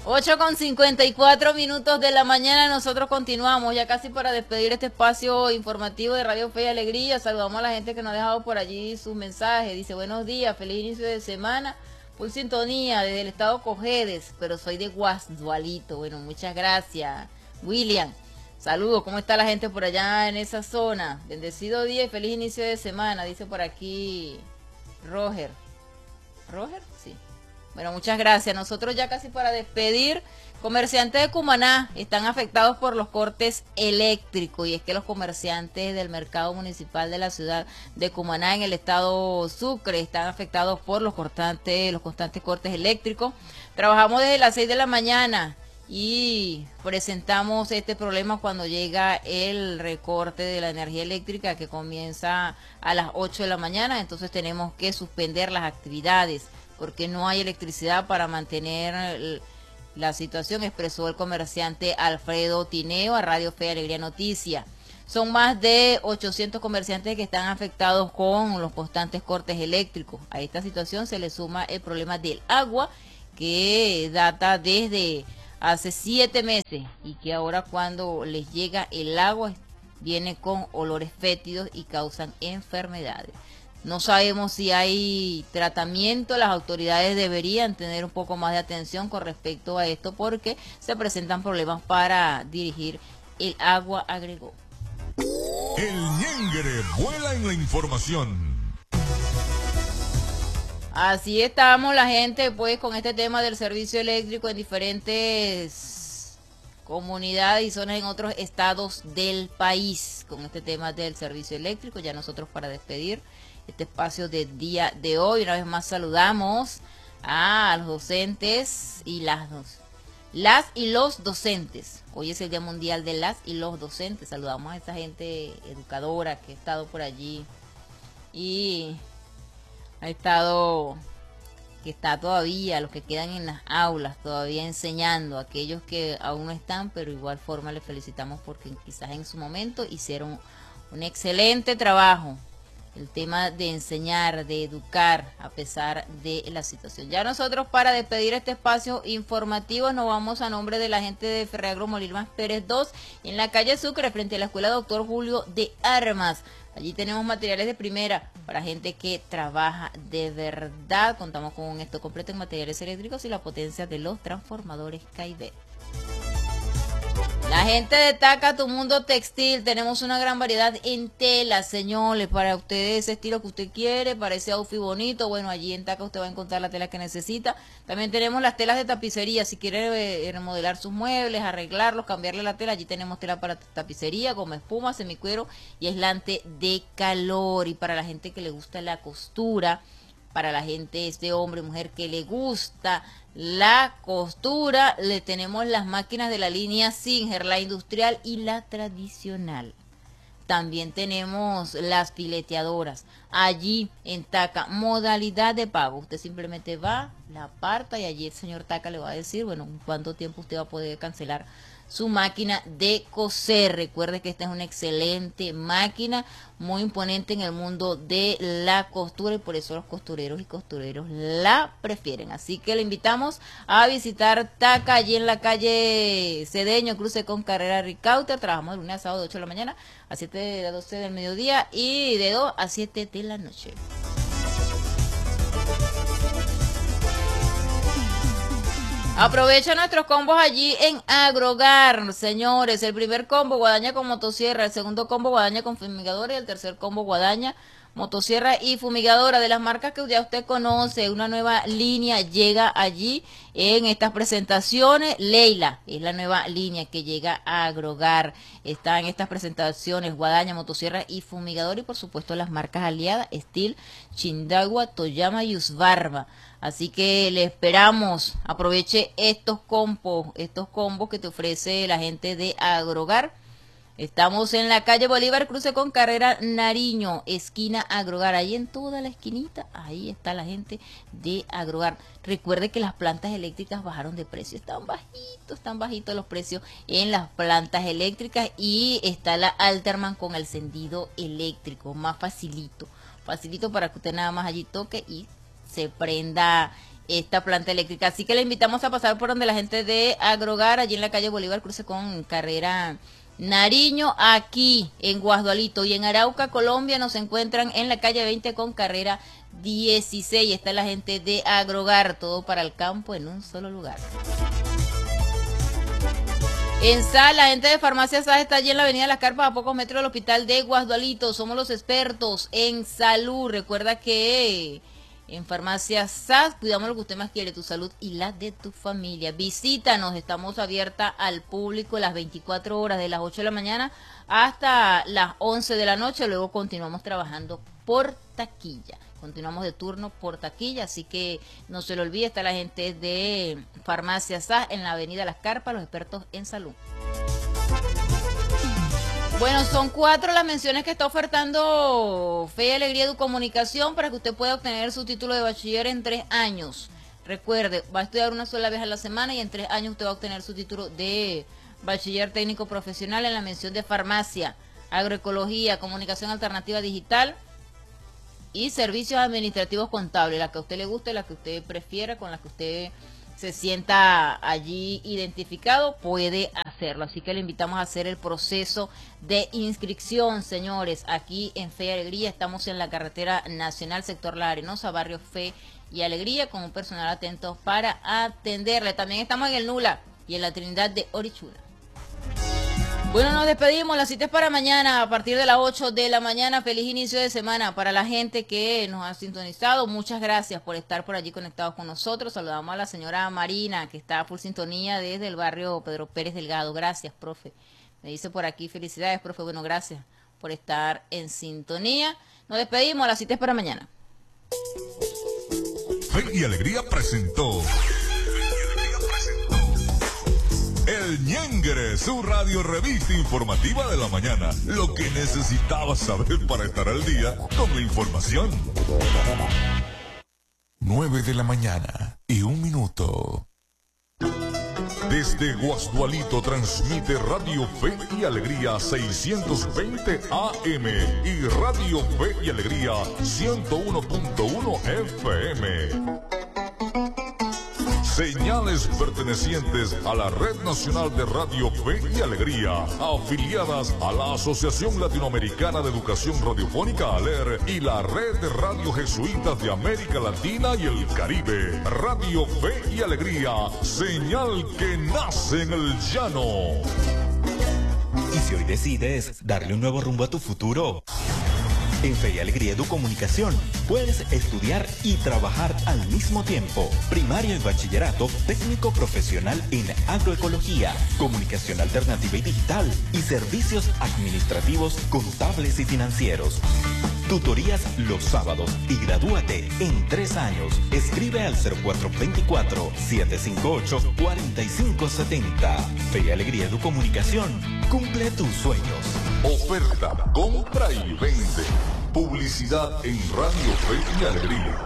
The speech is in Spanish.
8:54 de la mañana, nosotros continuamos ya casi para despedir este espacio informativo de Radio Fe y Alegría. Saludamos a la gente que nos ha dejado por allí sus mensajes. Dice, buenos días, feliz inicio de semana, full sintonía desde el estado Cojedes, pero soy de Guasdualito. Bueno, muchas gracias, William. Saludos, ¿cómo está la gente por allá en esa zona? Bendecido día y feliz inicio de semana, dice por aquí Roger. ¿Roger? Sí. Bueno, muchas gracias. Nosotros ya casi para despedir, comerciantes de Cumaná están afectados por los cortes eléctricos, y es que los comerciantes del mercado municipal de la ciudad de Cumaná en el estado Sucre están afectados por los constantes cortes eléctricos. Trabajamos desde las 6 de la mañana y presentamos este problema cuando llega el recorte de la energía eléctrica, que comienza a las 8 de la mañana, entonces tenemos que suspender las actividades porque no hay electricidad para mantener la situación, expresó el comerciante Alfredo Tineo a Radio Fe y Alegría Noticia. Son más de 800 comerciantes que están afectados con los constantes cortes eléctricos. A esta situación se le suma el problema del agua, que data desde hace 7 meses y que ahora cuando les llega el agua viene con olores fétidos y causan enfermedades. No sabemos si hay tratamiento, las autoridades deberían tener un poco más de atención con respecto a esto porque se presentan problemas para dirigir el agua, agregó. El ñengre vuela en la información. Así estamos la gente pues con este tema del servicio eléctrico en diferentes comunidades y zonas en otros estados del país, con este tema del servicio eléctrico. Ya nosotros para despedir este espacio del día de hoy, una vez más saludamos a los docentes y las y los docentes. Hoy es el Día Mundial de las y los docentes. Saludamos a esa gente educadora que ha estado por allí y ha estado, que está todavía, los que quedan en las aulas todavía enseñando, aquellos que aún no están, pero igual forma les felicitamos porque quizás en su momento hicieron un excelente trabajo. El tema de enseñar, de educar a pesar de la situación. Ya nosotros para despedir este espacio informativo nos vamos a nombre de la gente de Ferreagro Molirmas Pérez 2 en la calle Sucre frente a la escuela Doctor Julio de Armas. Allí tenemos materiales de primera para gente que trabaja de verdad. Contamos con un stock completo en materiales eléctricos y la potencia de los transformadores Caibet. La gente de Taca, tu mundo textil, tenemos una gran variedad en telas, señores, para ustedes ese estilo que usted quiere, para ese outfit bonito. Bueno, allí en Taca usted va a encontrar la tela que necesita. También tenemos las telas de tapicería, si quiere remodelar sus muebles, arreglarlos, cambiarle la tela, allí tenemos tela para tapicería, como espuma, semicuero y aislante de calor. Y para la gente que le gusta la costura, para la gente, hombre, mujer que le gusta la costura, le tenemos las máquinas de la línea Singer, la industrial y la tradicional. También tenemos las fileteadoras. Allí en Taca, modalidad de pago. Usted simplemente va, la aparta y allí el señor Taca le va a decir, bueno, cuánto tiempo usted va a poder cancelar su máquina de coser. Recuerde que esta es una excelente máquina, muy imponente en el mundo de la costura y por eso los costureros y costureros la prefieren. Así que le invitamos a visitar Taca allí en la calle Cedeño, cruce con Carrera Ricaute. Trabajamos de lunes a sábado de 8 de la mañana a 7 de la 12 del mediodía y de 2 a 7 de la noche. Aprovecha nuestros combos allí en Agrogar, señores. El primer combo, guadaña con motosierra. El segundo combo, guadaña con fumigadora. Y el tercer combo, guadaña, motosierra y fumigadora. De las marcas que ya usted conoce, una nueva línea llega allí en estas presentaciones. Leila es la nueva línea que llega a Agrogar. Está en estas presentaciones, guadaña, motosierra y fumigadora. Y por supuesto las marcas aliadas, Steel, Chindagua, Toyama y Husqvarna. Así que le esperamos, aproveche estos combos que te ofrece la gente de Agrogar. Estamos en la calle Bolívar, cruce con Carrera Nariño, esquina Agrogar. Ahí en toda la esquinita, ahí está la gente de Agrogar. Recuerde que las plantas eléctricas bajaron de precio, están bajitos los precios en las plantas eléctricas y está la Alterman con el encendido eléctrico, más facilito para que usted nada más allí toque y se prenda esta planta eléctrica. Así que le invitamos a pasar por donde la gente de Agrogar, allí en la calle Bolívar, cruce con carrera Nariño, aquí en Guasdualito, y en Arauca, Colombia, nos encuentran en la calle 20 con carrera 16. Está la gente de Agrogar, todo para el campo en un solo lugar. En Sal, la gente de Farmacia SAS está allí en la avenida Las Carpas, a pocos metros del hospital de Guasdualito. Somos los expertos en salud. Recuerda que en Farmacia SAS cuidamos lo que usted más quiere, tu salud y la de tu familia. Visítanos, estamos abiertas al público las 24 horas, de las 8 de la mañana hasta las 11 de la noche. Luego continuamos trabajando por taquilla. Continuamos de turno por taquilla, así que no se lo olvide, está la gente de Farmacia SAS en la avenida Las Carpas, los expertos en salud. Bueno, son 4 las menciones que está ofertando Fe y Alegría Educomunicación para que usted pueda obtener su título de bachiller en 3 años. Recuerde, va a estudiar una sola vez a la semana y en 3 años usted va a obtener su título de bachiller técnico profesional en la mención de farmacia, agroecología, comunicación alternativa digital y servicios administrativos contables, la que a usted le guste, la que usted prefiera, con la que usted se sienta allí identificado, puede hacerlo. Así que le invitamos a hacer el proceso de inscripción, señores. Aquí en Fe y Alegría estamos en la carretera nacional, sector La Arenosa, barrio Fe y Alegría, con un personal atento para atenderle. También estamos en el Nula y en la Trinidad de Orichuna. Bueno, nos despedimos, la cita es para mañana a partir de las 8 de la mañana. Feliz inicio de semana para la gente que nos ha sintonizado. Muchas gracias por estar por allí conectados con nosotros. Saludamos a la señora Marina, que está a full sintonía desde el barrio Pedro Pérez Delgado. Gracias, profe. Me dice por aquí, felicidades, profe. Bueno, gracias por estar en sintonía. Nos despedimos, la cita es para mañana. Fe y Alegría presentó El Ñengre, su radio revista informativa de la mañana. Lo que necesitabas saber para estar al día con la información. 9 de la mañana y 1 minuto. Desde Guasdualito transmite Radio Fe y Alegría 620 AM y Radio Fe y Alegría 101.1 FM. Señales pertenecientes a la Red Nacional de Radio Fe y Alegría, afiliadas a la Asociación Latinoamericana de Educación Radiofónica ALER y la Red de Radio Jesuitas de América Latina y el Caribe. Radio Fe y Alegría, señal que nace en el llano. Y si hoy decides darle un nuevo rumbo a tu futuro, en Fe y Alegría Educomunicación puedes estudiar y trabajar al mismo tiempo. Primaria y bachillerato técnico profesional en agroecología, comunicación alternativa y digital y servicios administrativos, contables y financieros. Tutorías los sábados y gradúate en 3 años. Escribe al 0424-758-4570. Fe y Alegría Educomunicación. Cumple tus sueños. Oferta, compra y vende. Publicidad en Radio Fe y Alegría.